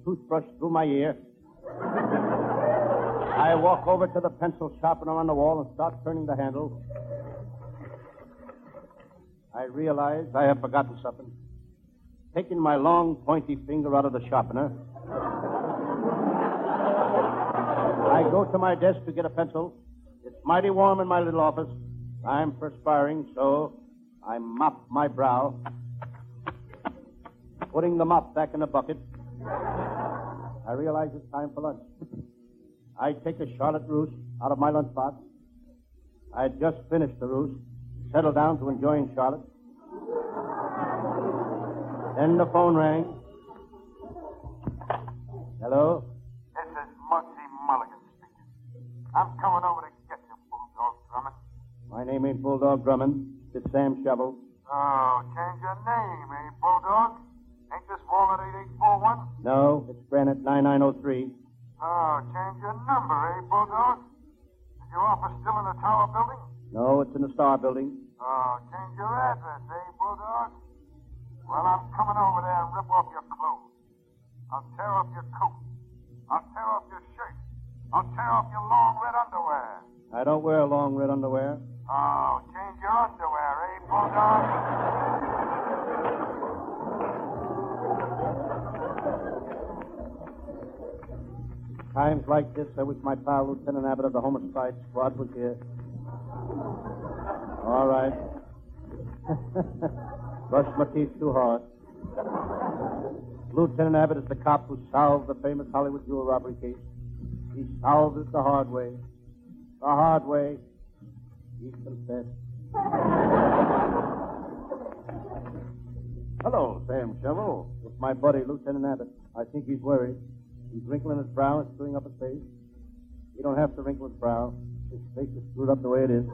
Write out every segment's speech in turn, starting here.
toothbrush through my ear. I walk over to the pencil sharpener on the wall and start turning the handle. I realize I have forgotten something. Taking my long, pointy finger out of the sharpener, I go to my desk to get a pencil. It's mighty warm in my little office. I'm perspiring, so I mop my brow, putting the mop back in the bucket. I realize it's time for lunch. I take a Charlotte Russe out of my lunchbox. I had just finished the Russe, settled down to enjoying Charlotte. Then the phone rang. Hello? This is Muggsy Mulligan speaking. I'm coming over to get you, Bulldog Drummond. My name ain't Bulldog Drummond. It's Sam Shovel. Oh, change your name, eh, Bulldog? Ain't this Walnut 8841? No, it's Granite 9903. Oh, change your number, eh, Bulldog? Is your office still in the Tower Building? No, it's in the Star Building. Oh, change your address, eh, Bulldog? Well, I'm coming over there and rip off your clothes. I'll tear off your coat. I'll tear off your shirt. I'll tear off your long red underwear. I don't wear long red underwear. Oh, change your underwear, eh, Bulldog? Times like this, I wish my pal, Lieutenant Abbott of the Homicide Squad, was here. All right. Brush my teeth too hard. Lieutenant Abbott is the cop who solved the famous Hollywood jewel robbery case. He solved it the hard way. The hard way. He confessed. Hello, Sam Shovel. It's my buddy, Lieutenant Abbott. I think he's worried. He's wrinkling his brow and screwing up his face. He don't have to wrinkle his brow. His face is screwed up the way it is.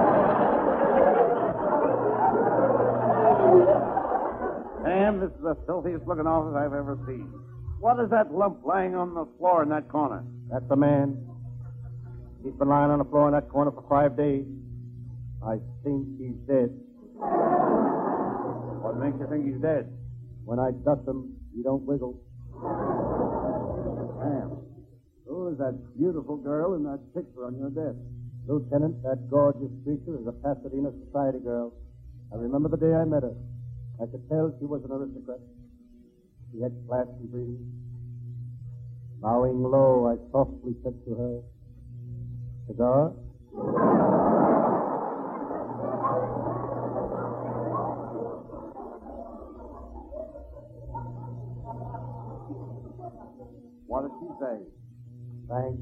Sam, this is the filthiest looking office I've ever seen. What is that lump lying on the floor in that corner? That's the man. He's been lying on the floor in that corner for 5 days. I think he's dead. What makes you think he's dead? When I dust him, he don't wiggle. Sam, who is that beautiful girl in that picture on your desk? Lieutenant, that gorgeous creature is a Pasadena society girl. I remember the day I met her. I could tell she was an aristocrat. She had class and breeding. Bowing low, I softly said to her, "Cigar?" What did she say? Thanks.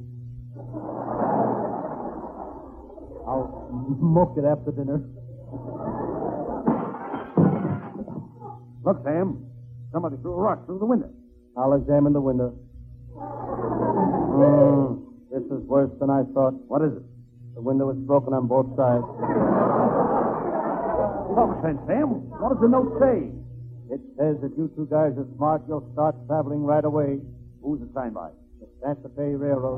I'll smoke it after dinner. Look, Sam. Somebody threw a rock through the window. I'll examine the window. This is worse than I thought. What is it? The window is broken on both sides. Look, Sam. What does the note say? It says if you two guys are smart, you'll start traveling right away. Who's it signed by? The Santa Fe Railroad.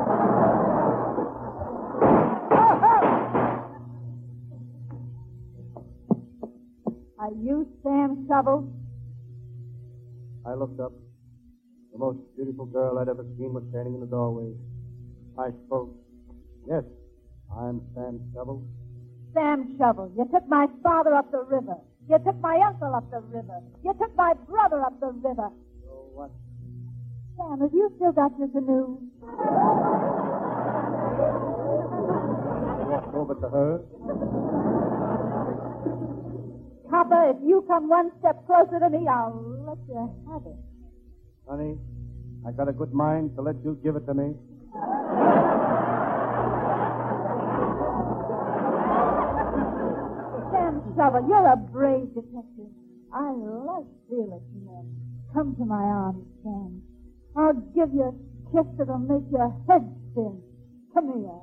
Are you Sam Shovel? I looked up. The most beautiful girl I'd ever seen was standing in the doorway. I spoke. Yes, I'm Sam Shovel. Sam Shovel, you took my father up the river. You took my uncle up the river. You took my brother up the river. So what? Sam, have you still got your canoe? I walked over to her. Papa, if you come one step closer to me, I'll let you have it. Honey, I got a good mind to let you give it to me. Sam Shovel, you're a brave detective. I like fearless men. Come to my arms, Sam. I'll give you a kiss that'll make your head spin. Come here.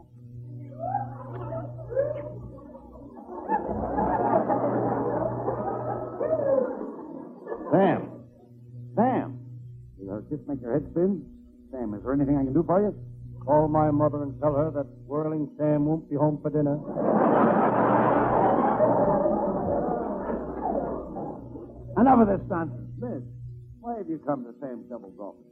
Sam. Sam. Did our kiss make your head spin? Sam, is there anything I can do for you? Call my mother and tell her that Whirling Sam won't be home for dinner. Enough of this nonsense. Miss, why have you come to Sam Shovel's office?